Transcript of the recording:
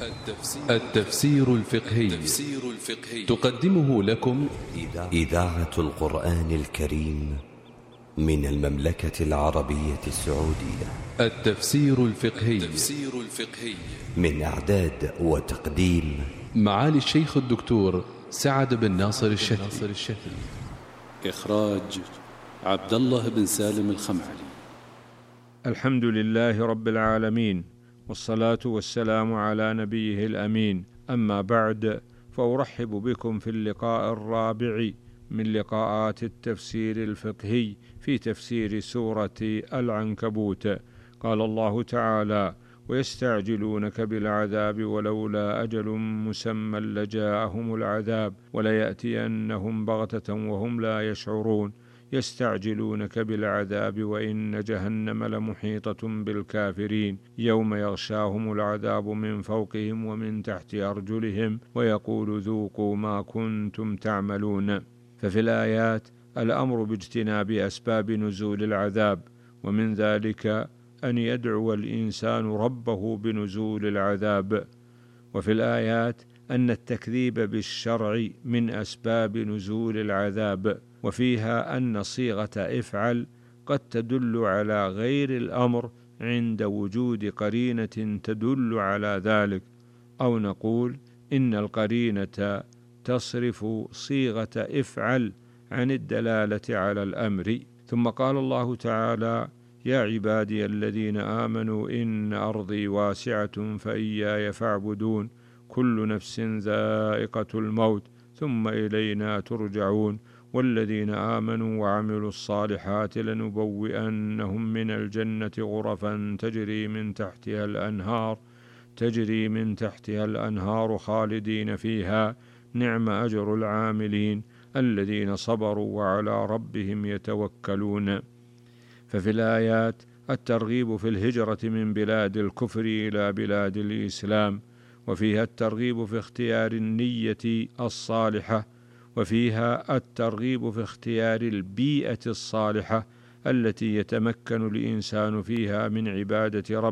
التفسير الفقهي. تقدمه لكم إذاعة القرآن الكريم من المملكة العربية السعودية. التفسير الفقهي من إعداد وتقديم معالي الشيخ الدكتور سعد بن ناصر الشتري. إخراج عبد الله بن سالم الخمعلي. الحمد لله رب العالمين، والصلاة والسلام على نبيه الأمين. أما بعد، فأرحب بكم في اللقاء الرابع من لقاءات التفسير الفقهي في تفسير سورة العنكبوت. قال الله تعالى: ويستعجلونك بالعذاب ولولا أجل مسمى لجاءهم العذاب وليأتينهم بغتة وهم لا يشعرون. يستعجلونك بالعذاب وإن جهنم لمحيطة بالكافرين يوم يغشاهم العذاب من فوقهم ومن تحت أرجلهم ويقول ذوقوا ما كنتم تعملون. ففي الآيات الأمر باجتناب أسباب نزول العذاب، ومن ذلك أن يدعو الإنسان ربه بنزول العذاب. وفي الآيات أن التكذيب بالشرع من أسباب نزول العذاب، وفيها أن صيغة افعل قد تدل على غير الأمر عند وجود قرينة تدل على ذلك، أو نقول إن القرينة تصرف صيغة افعل عن الدلالة على الأمر. ثم قال الله تعالى: يا عبادي الذين آمنوا إن أرضي واسعة فإياي فاعبدون كل نفس ذائقة الموت ثم إلينا ترجعون والذين آمنوا وعملوا الصالحات لنبوئنهم من الجنة غرفا تجري من تحتها الأنهار خالدين فيها نعم أجر العاملين الذين صبروا وعلى ربهم يتوكلون. ففي الآيات الترغيب في الهجرة من بلاد الكفر إلى بلاد الإسلام، وفيها الترغيب في اختيار النية الصالحة، وفيها الترغيب في اختيار البيئة الصالحة التي يتمكن الإنسان فيها من عبادة ربه